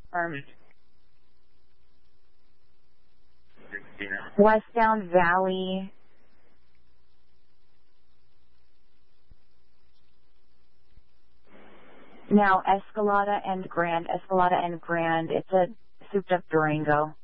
Army. West Down Valley. Now Escalada and Grand. It's a souped up Durango.